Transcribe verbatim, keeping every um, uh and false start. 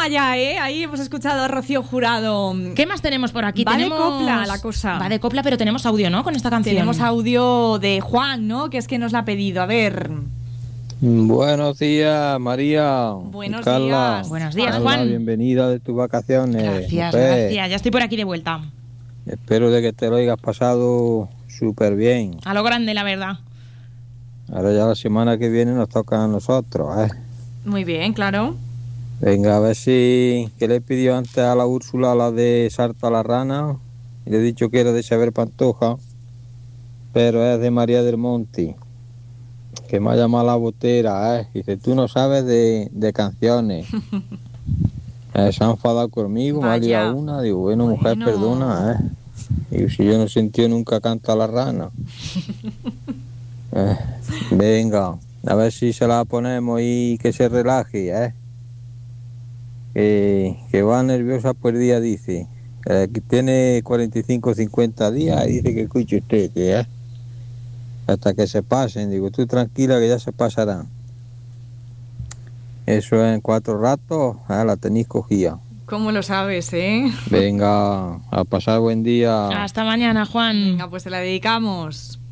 Toma ya, ¿eh? Ahí hemos escuchado a Rocío Jurado. ¿Qué más tenemos por aquí? Va tenemos... de copla la cosa. Va de copla, pero tenemos audio, ¿no? Con esta canción. Tenemos audio de Juan, ¿no? Que es que nos la ha pedido. A ver. Buenos días, María. Buenos Carla. días. Buenos días, Carla, Juan. bienvenida de tus vacaciones. Gracias, mujer. gracias. Ya estoy por aquí de vuelta. Espero de que te lo hayas pasado súper bien. A lo grande, la verdad. Ahora ya la semana que viene nos toca a nosotros, ¿eh? Muy bien, claro. Venga, a ver si... ¿Qué le pidió antes a la Úrsula, la de Sarta la Rana? Y le he dicho que era de Xavier Pantoja, pero es de María del Monte, que me ha llamado la botera, ¿eh? Dice, tú no sabes de, de canciones. Eh, se ha enfadado conmigo, me ha liado una. Digo, bueno, Bueno. mujer, perdona, ¿eh? Digo, si yo no he sentido nunca Canta la Rana. Eh, venga, a ver si se la ponemos y que se relaje, ¿eh? Que, que va nerviosa por el día, dice. Eh, que tiene cuarenta y cinco o cincuenta días y dice que escuche usted, que ¿eh? Hasta que se pasen. Digo, tú tranquila que ya se pasarán. Eso en cuatro ratos, ah, la tenéis cogida. ¿Cómo lo sabes, eh? Venga, a pasar buen día. Hasta mañana, Juan. Venga, pues te la dedicamos.